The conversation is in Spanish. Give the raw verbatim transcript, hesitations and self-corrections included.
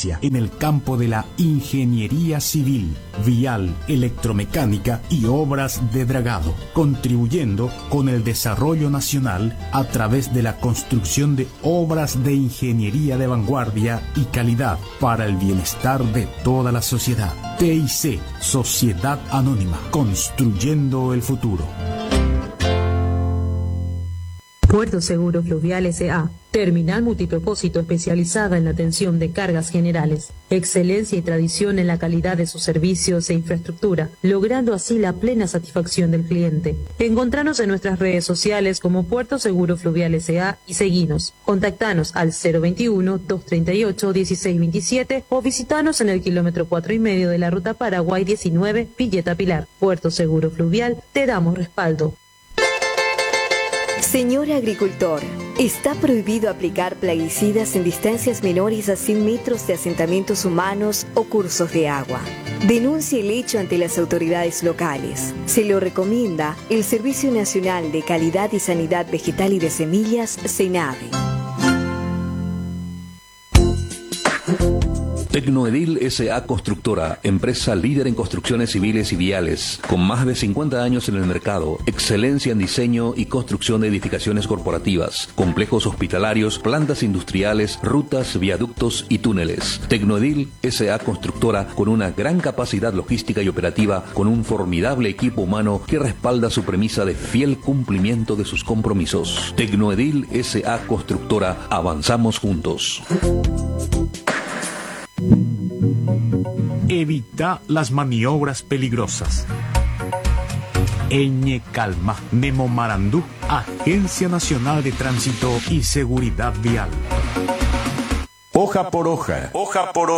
excelencia en el campo de la ingeniería civil, vial, electromecánica y obras de dragado, contribuyendo con el desarrollo nacional a través de la construcción de obras de ingeniería de vanguardia y calidad para el bienestar de toda la sociedad. T I C, Sociedad Anónima, construyendo el futuro. Puerto Seguro Fluvial S A, terminal multipropósito especializada en la atención de cargas generales, excelencia y tradición en la calidad de sus servicios e infraestructura, logrando así la plena satisfacción del cliente. Encontranos en nuestras redes sociales como Puerto Seguro Fluvial S A y seguinos. Contactanos al cero veintiuno, doscientos treinta y ocho, dieciséis veintisiete o visitanos en el kilómetro cuatro y medio de la ruta Paraguay diecinueve, Villeta Pilar. Puerto Seguro Fluvial, te damos respaldo. Señor agricultor, está prohibido aplicar plaguicidas en distancias menores a cien metros de asentamientos humanos o cursos de agua. Denuncie el hecho ante las autoridades locales. Se lo recomienda el Servicio Nacional de Calidad y Sanidad Vegetal y de Semillas, SENAVE. Tecnoedil S A Constructora, empresa líder en construcciones civiles y viales, con más de cincuenta años en el mercado, excelencia en diseño y construcción de edificaciones corporativas, complejos hospitalarios, plantas industriales, rutas, viaductos y túneles. Tecnoedil S A Constructora, con una gran capacidad logística y operativa, con un formidable equipo humano que respalda su premisa de fiel cumplimiento de sus compromisos. Tecnoedil S A Constructora, avanzamos juntos. Evita las maniobras peligrosas. Eñe Calma, Nemo Marandú, Agencia Nacional de Tránsito y Seguridad Vial. Hoja por hoja. Hoja por hoja.